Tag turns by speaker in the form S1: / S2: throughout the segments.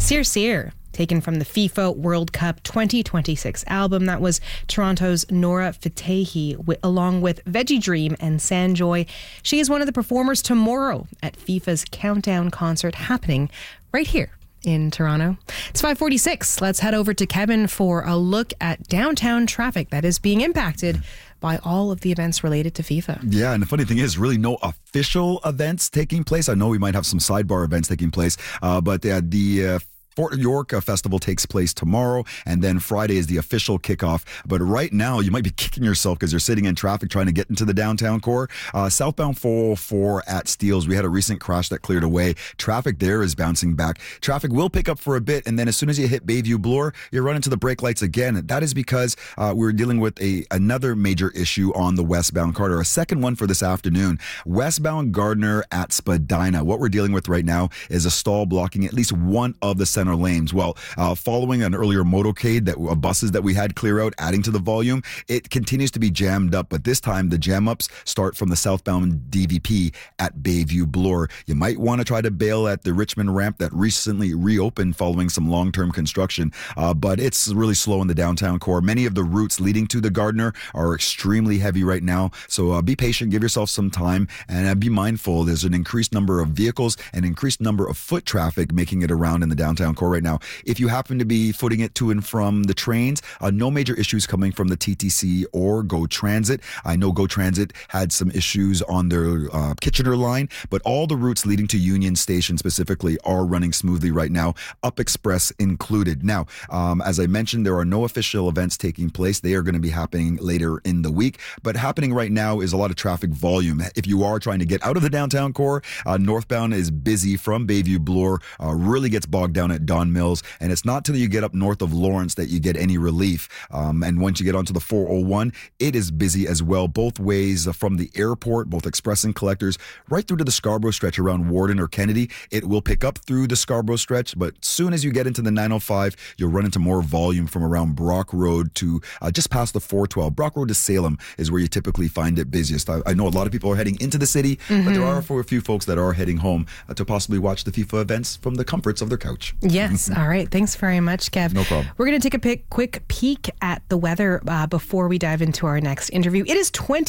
S1: Sear Sear, taken from the FIFA World Cup 2026 album. That was Toronto's Nora Fatehi, along with Veggie Dream and Sanjoy. She is one of the performers tomorrow at FIFA's Countdown concert happening right here in Toronto. It's 5:46. Let's head over to Kevin for a look at downtown traffic that is being impacted by all of the events related to FIFA.
S2: Yeah, and the funny thing is, really no official events taking place. I know we might have some sidebar events taking place, but the Fort York Festival takes place tomorrow, and then Friday is the official kickoff. But right now, you might be kicking yourself because you're sitting in traffic trying to get into the downtown core. Southbound 404 at Steeles, we had a recent crash that cleared away. Traffic there is bouncing back. Traffic will pick up for a bit, and then as soon as you hit Bayview Bloor, you run into the brake lights again. That is because we're dealing with another major issue on the westbound corridor, a second one for this afternoon. Westbound Gardner at Spadina. What we're dealing with right now is a stall blocking at least one of the center lanes. Well, following an earlier motorcade buses that we had clear out, adding to the volume, it continues to be jammed up. But this time, the jam ups start from the southbound DVP at Bayview Bloor. You might want to try to bail at the Richmond ramp that recently reopened following some long-term construction. But it's really slow in the downtown core. Many of the routes leading to the Gardner are extremely heavy right now. So be patient, give yourself some time, and be mindful. There's an increased number of vehicles and increased number of foot traffic making it around in the downtown core right now. If you happen to be footing it to and from the trains, no major issues coming from the TTC or GO Transit. I know GO Transit had some issues on their Kitchener line, but all the routes leading to Union Station specifically are running smoothly right now, Up Express included. Now, as I mentioned, there are no official events taking place. They are going to be happening later in the week, but happening right now is a lot of traffic volume. If you are trying to get out of the downtown core, northbound is busy from Bayview Bloor, really gets bogged down at Don Mills, and it's not till you get up north of Lawrence that you get any relief. And once you get onto the 401, it is busy as well, both ways from the airport, both express and collectors, right through to the Scarborough stretch around Warden or Kennedy. It will pick up through the Scarborough stretch, but soon as you get into the 905, you'll run into more volume from around Brock Road to just past the 412. Brock Road to Salem is where you typically find it busiest. I know a lot of people are heading into the city, but there are a few folks that are heading home to possibly watch the FIFA events from the comforts of their couch.
S1: Yes. All right. Thanks very much, Kev.
S2: No problem.
S1: We're going to take a quick peek at the weather before we dive into our next interview. It is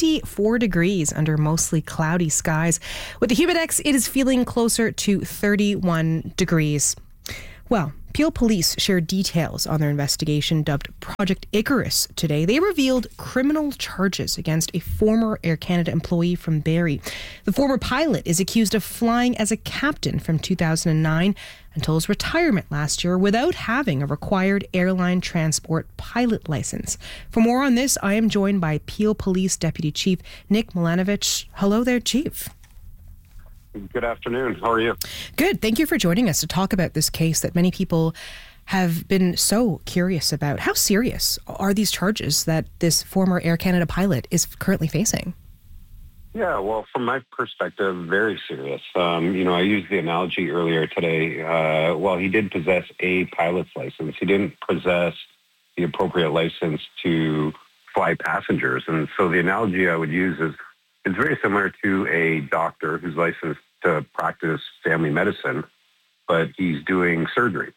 S1: 24 degrees under mostly cloudy skies. With the Humidex, it is feeling closer to 31 degrees. Well, Peel Police shared details on their investigation dubbed Project Icarus today. They revealed criminal charges against a former Air Canada employee from Barrie. The former pilot is accused of flying as a captain from 2009 until his retirement last year without having a required airline transport pilot license. For more on this, I am joined by Peel Police Deputy Chief Nick Milanovich. Hello there, Chief.
S3: Good afternoon. How are you?
S1: Good. Thank you for joining us to talk about this case that many people have been so curious about. How serious are these charges that this former Air Canada pilot is currently facing?
S3: Yeah, well, from my perspective, very serious. I used the analogy earlier today. While he did possess a pilot's license, he didn't possess the appropriate license to fly passengers. And so the analogy I would use is it's very similar to a doctor who's licensed to practice family medicine, but he's doing surgery.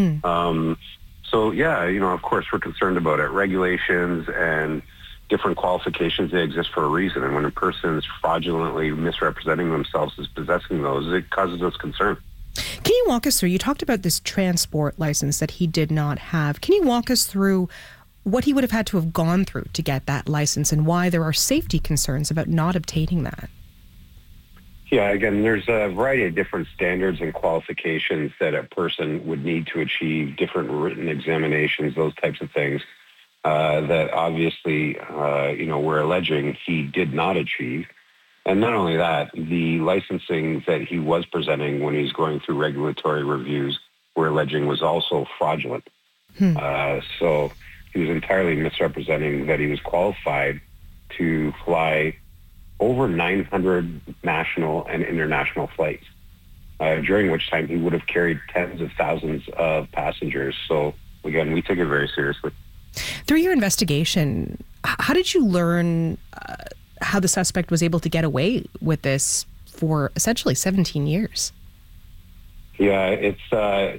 S3: Of course, we're concerned about it. Regulations and different qualifications, they exist for a reason. And when a person is fraudulently misrepresenting themselves as possessing those, it causes us concern.
S1: Can you walk us through, you talked about this transport license that he did not have. Can you walk us through what he would have had to have gone through to get that license and why there are safety concerns about not obtaining that?
S3: Yeah, again, there's a variety of different standards and qualifications that a person would need to achieve, different written examinations, those types of things that obviously, we're alleging he did not achieve. And not only that, the licensing that he was presenting when he's going through regulatory reviews, we're alleging was also fraudulent. So he was entirely misrepresenting that he was qualified to fly over 900 national and international flights, during which time he would have carried tens of thousands of passengers. So, again, we take it very seriously.
S1: Through your investigation, how did you learn how the suspect was able to get away with this for essentially 17 years?
S3: Yeah, it's,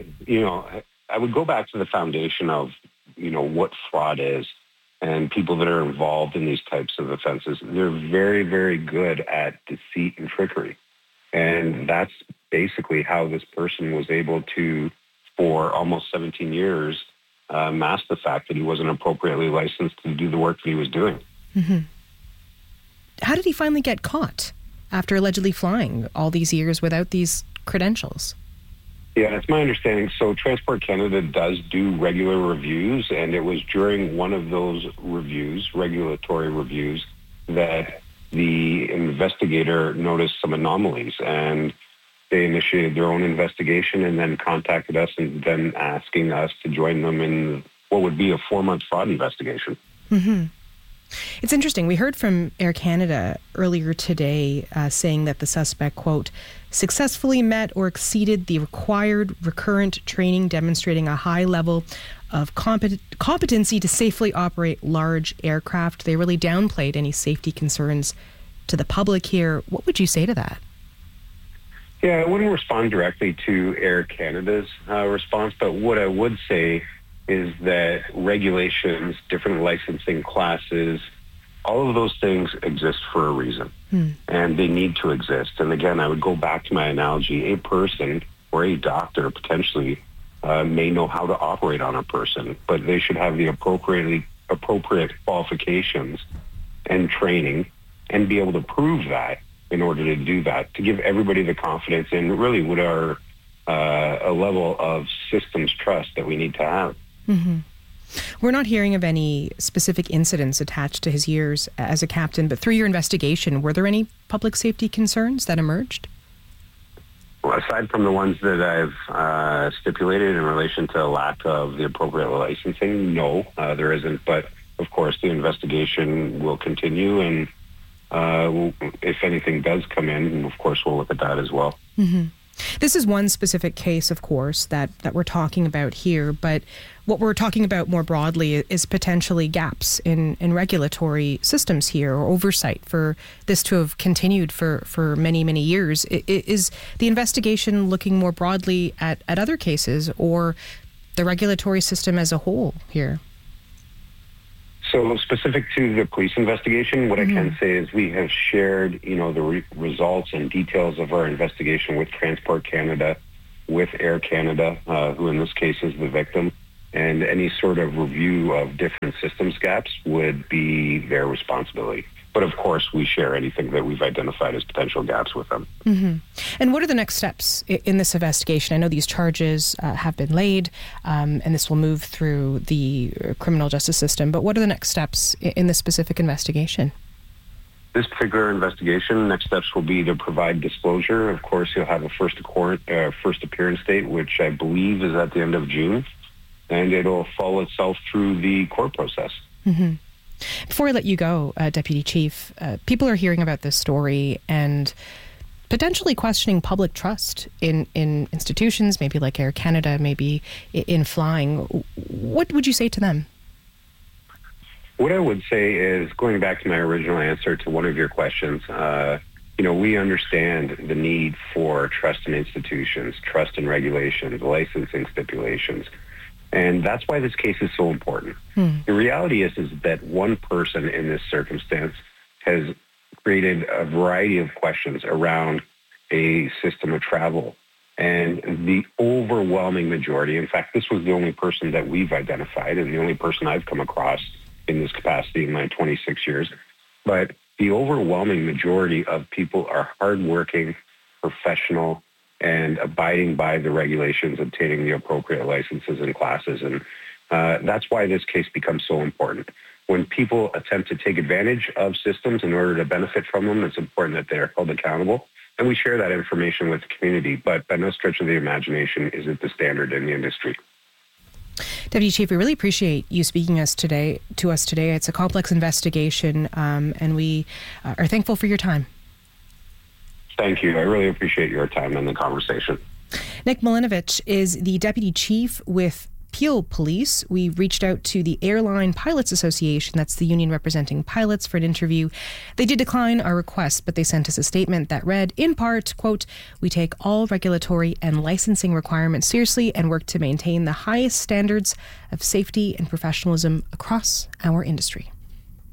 S3: I would go back to the foundation of, what fraud is, and people that are involved in these types of offenses. They're very, very good at deceit and trickery. And that's basically how this person was able to, for almost 17 years, mask the fact that he wasn't appropriately licensed to do the work that he was doing.
S1: Mm-hmm. How did he finally get caught after allegedly flying all these years without these credentials?
S3: Yeah, it's my understanding. So Transport Canada does do regular reviews, and it was during one of those reviews, regulatory reviews, that the investigator noticed some anomalies, and they initiated their own investigation and then contacted us and then asking us to join them in what would be a 4-month fraud investigation.
S1: Mm-hmm. It's interesting. We heard from Air Canada earlier today saying that the suspect, quote, successfully met or exceeded the required recurrent training demonstrating a high level of competency to safely operate large aircraft. They really downplayed any safety concerns to the public here. What would you say to that?
S3: Yeah, I wouldn't respond directly to Air Canada's response, but what I would say is that regulations, different licensing classes, all of those things exist for a reason, and they need to exist. And again, I would go back to my analogy. A person or a doctor potentially may know how to operate on a person, but they should have the appropriate qualifications and training and be able to prove that in order to do that, to give everybody the confidence and really what are a level of systems trust that we need to have.
S1: Mm-hmm. We're not hearing of any specific incidents attached to his years as a captain, but through your investigation, were there any public safety concerns that emerged?
S3: Well, aside from the ones that I've stipulated in relation to lack of the appropriate licensing, no, there isn't. But, of course, the investigation will continue, and if anything does come in, of course, we'll look at that as well.
S1: Mm-hmm. This is one specific case, of course, that we're talking about here, but what we're talking about more broadly is potentially gaps in regulatory systems here or oversight for this to have continued for many, many years. Is the investigation looking more broadly at other cases or the regulatory system as a whole here?
S3: So specific to the police investigation, what I can say is we have shared, the results and details of our investigation with Transport Canada, with Air Canada, who in this case is the victim, and any sort of review of different systems gaps would be their responsibility. But of course, we share anything that we've identified as potential gaps with them.
S1: Mm-hmm. And what are the next steps in this investigation? I know these charges have been laid, and this will move through the criminal justice system. But what are the next steps in this specific investigation?
S3: This particular investigation, next steps will be to provide disclosure. Of course, you'll have a first appearance date, which I believe is at the end of June, and it'll follow itself through the court process.
S1: Mm-hmm. Before I let you go, Deputy Chief, people are hearing about this story and potentially questioning public trust in institutions, maybe like Air Canada, maybe in flying. What would you say to them?
S3: What I would say is, going back to my original answer to one of your questions, we understand the need for trust in institutions, trust in regulations, licensing stipulations. And that's why this case is so important. The reality is that one person in this circumstance has created a variety of questions around a system of travel. And the overwhelming majority, in fact, this was the only person that we've identified and the only person I've come across in this capacity in my 26 years. But the overwhelming majority of people are hardworking, professional, and abiding by the regulations, obtaining the appropriate licenses and classes. And that's why this case becomes so important. When people attempt to take advantage of systems in order to benefit from them, it's important that they're held accountable. And we share that information with the community, but by no stretch of the imagination is it the standard in the industry.
S1: Deputy Chief, we really appreciate you speaking to us today. It's a complex investigation, and we are thankful for your time.
S3: Thank you. I really appreciate your time and the conversation.
S1: Nick Milinovich is the Deputy Chief with Peel Police. We reached out to the Airline Pilots Association, that's the union representing pilots, for an interview. They did decline our request, but they sent us a statement that read, in part, quote, "We take all regulatory and licensing requirements seriously and work to maintain the highest standards of safety and professionalism across our industry."